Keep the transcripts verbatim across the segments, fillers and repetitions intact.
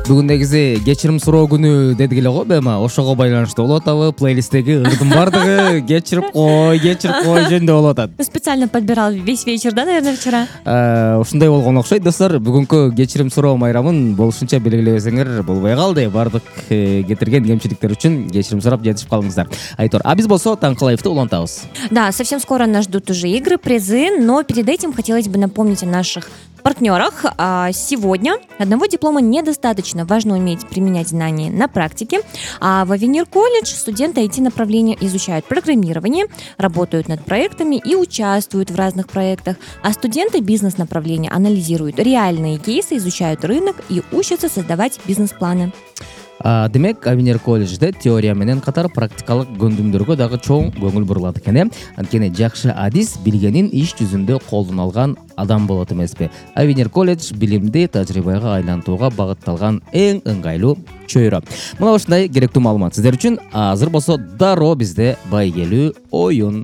Бүгүн негизи кечирим суроо күнү дедик эле го, эми ошого байланыштуу болуп атабы? Плейлисттеги ырдын бардыгы кечирип кой, кечирип кой жөнүндө болуп атат. Специально подбирал весь вечер, да, наверное, вчера? Ушундай болгон окшойт, достор. Бүгүнкү кечирим суроо майрамын болушунча белгилебесеңер болбой калды. Бардык кетирген кемчиликтер үчүн кечирим сурап жетишип калыңыздар. Айтор, а биз болсо Таңкылаевди улантабыз. Да, совсем скоро нас ждут уже игры, призы, но перед этим хотелось бы напомнить о наших партнерах. Сегодня одного диплома недостаточно, важно уметь применять знания на практике. А в Авенир колледж студенты ай ти-направления изучают программирование, работают над проектами и участвуют в разных проектах. А студенты бизнес-направления анализируют реальные кейсы, изучают рынок и учатся создавать бизнес-планы. Демек, Авенир колледжде теория менен катар практикалык көндүмдөргө дагы чоң көңүл бурулат экен. Анткени жакшы адис билгенин иш жүзүндө колдоно алган адам болот эмеспи? Авенир колледж билимди тажрыйбага айлантууга багытталган эң ыңгайлуу чөйрө. Мына ушундай керектүү маалымат сиздер үчүн. Азыр болсо дароо бизде байгелүү оюн.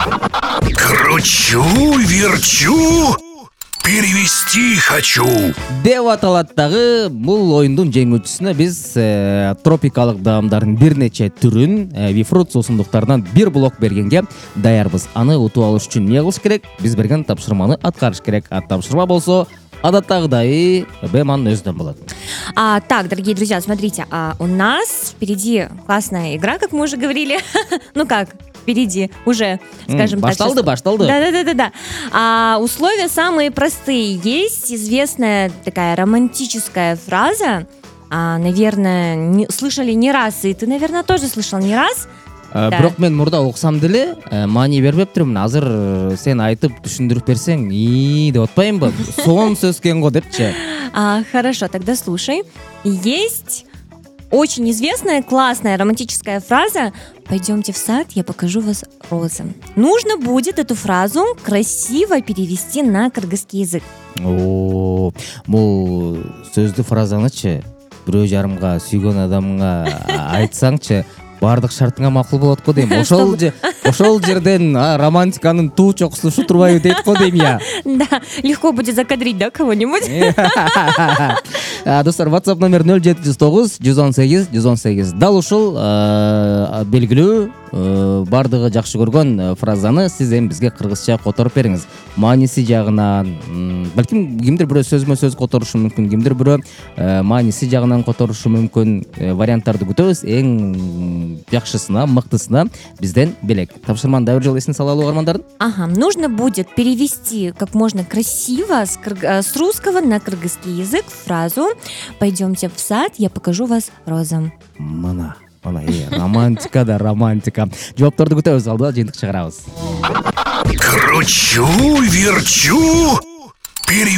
Кручу, верчу, перевести хочу. Деп аталат дагы бул оюндун жеңүүчүсүнө биз э, тропикалык даамдардын бир нече түрүн э, вифрут суусундуктарынан бир блок бергенге даярбыз. Аны утуп алыш үчүн эмне кылыш керек? Биз берген тапшырманы аткарыш керек. А тапшырма болсо адаттагыдай беман өзүнөн болот. А, так, дорогие друзья, смотрите, а, у нас впереди классная игра, как мы уже говорили. Ну как? Впереди уже, скажем так. Башталды, башталды. Да-да-да-да. А условия самые простые. Есть известная такая романтическая фраза, а, наверное, не, слышали не раз, и ты, наверное, тоже слышал не раз. Бирок мен мурда уксам деле маани бербеп турмун. Азыр сен айтып түшүндүрүп берсең, и деп атпайынбы? Сон сөз экен го депчи. А, хорошо, тогда слушай. Есть очень известная, классная романтическая фраза: «Пойдемте в сад, я покажу вас розы». Нужно будет эту фразу красиво перевести на кыргызский язык. О, бул сөздү фразанычы бирөө жарымга сүйгөн адамга айтсаңчы, бардык шартыңа макул болот го дейм. Ошол же ошол жерден романтиканын туу чокусу ушу турбайбы дейт го дейм я. Да, легко будет закадрить, да, кого-нибудь? Достор, WhatsApp номер нөл жети жүз тогуз жүз он сегиз жүз он сегиз. Дал ушул белгилүү бардыгы жакшы көргөн фразаны сиз эми бизге кыргызча которуп бериңиз. Мааниси жагынан, балким кимдир бирөө сөзмө сөз которушу мүмкүн, кимдир бирөө мааниси жагынан которушу мүмкүн. Варианттарды күтөбүз. Эң жакшысына, мыктысына бизден белек. Тапшырманы да бир жолу эсине салалы угармандардын. Ага, нужно будет перевести как можно красиво с, кырг... с русского на кыргызский язык фразу «Пойдемте в сад, я покажу вас розам». Мана, мана, э, романтика да романтика. Жоопторду күтөбүз, алдыга жыйынтык чыгарабыз. Кручу, верчу, перевести